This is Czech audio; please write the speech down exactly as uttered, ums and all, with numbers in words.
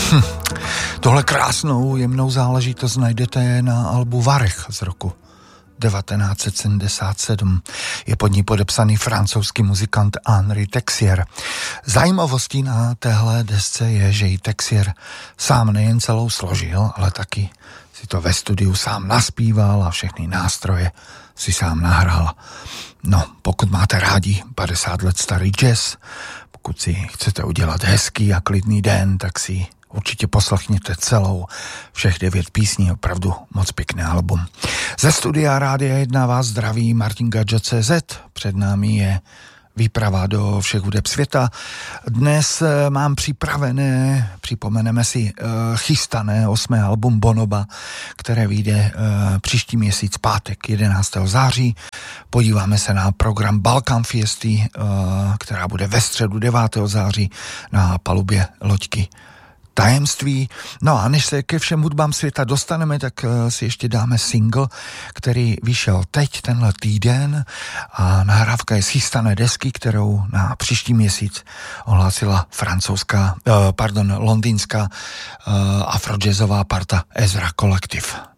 Hm. Tohle krásnou, jemnou záležitost najdete na albu Varech z roku devatenáct set sedmdesát sedm. Je pod ní podepsaný francouzský muzikant Henri Texier. Zajímavostí na téhle desce je, že ji Texier sám nejen celou složil, ale taky si to ve studiu sám naspíval a všechny nástroje si sám nahrál. No, pokud máte rádi padesát let starý jazz, pokud si chcete udělat hezký a klidný den, tak si určitě poslechněte celou, všech devět písní, opravdu moc pěkné album. Ze studia Rádia jedna vás zdraví Martin Gadget tečka cé zet, před námi je výprava do všech hudeb světa. Dnes mám připravené, připomeneme si, chystané osmé album Bonoba, které vyjde příští měsíc pátek jedenáctého září. Podíváme se na program Balkan Fiesty, která bude ve středu devátého září na palubě loďky Tajemství. No a než se ke všem hudbám světa dostaneme, tak si ještě dáme single, který vyšel teď tenhle týden a nahrávka je z chystané desky, kterou na příští měsíc ohlásila francouzská, pardon, londýnská afrojazzová parta Ezra Collective.